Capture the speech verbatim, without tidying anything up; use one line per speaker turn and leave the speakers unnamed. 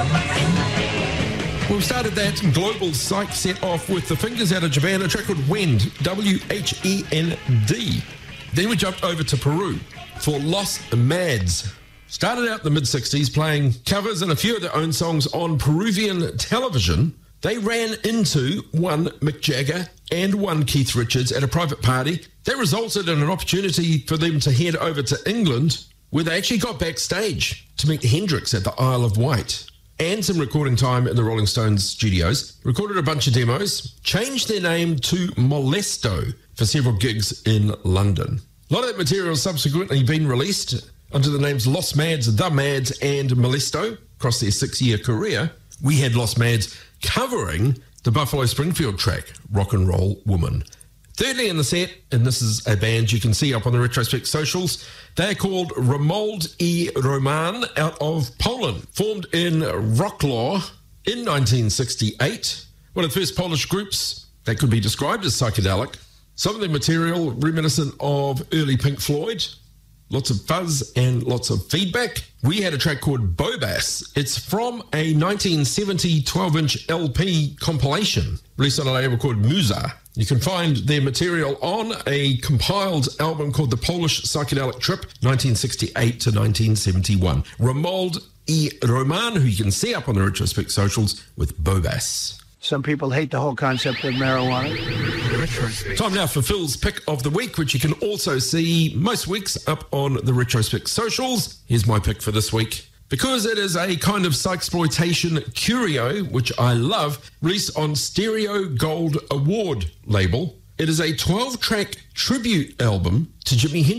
We've started that global psych set off with the Fingers out of Japan, a track called Wend, W H E N D. Then we jumped over to Peru for Los Mads. Started out in the mid-sixties playing covers and a few of their own songs on Peruvian television. They ran into one Mick Jagger and one Keith Richards at a private party. That resulted in an opportunity for them to head over to England, where they actually got backstage to meet Hendrix at the Isle of Wight. And some recording time in the Rolling Stones studios. Recorded a bunch of demos, changed their name to Molesto for several gigs in London. A lot of that material has subsequently been released under the names Los Mads, The Mads, and Molesto across their six-year career. We had Los Mads covering the Buffalo Springfield track, Rock and Roll Woman. Thirdly in the set, and this is a band you can see up on the Retrospect socials, they're called Romuald i Roman out of Poland. Formed in Wrocław in nineteen sixty-eight. One of the first Polish groups that could be described as psychedelic. Some of their material reminiscent of early Pink Floyd. Lots of fuzz and lots of feedback. We had a track called Bobas. It's from a nineteen seventy twelve-inch L P compilation released on a label called Muza. You can find their material on a compiled album called The Polish Psychedelic Trip, nineteen sixty-eight to nineteen seventy-one. Romuald i Roman, who you can see up on the Retrospect socials with Bobas.
Some people hate the whole concept of marijuana.
Time now for Phil's Pick of the Week, which you can also see most weeks up on the Retrospect socials. Here's my pick for this week. Because it is a kind of psychsploitation curio, which I love, released on Stereo Gold Award label. It is a twelve-track tribute album to Jimi Hendrix.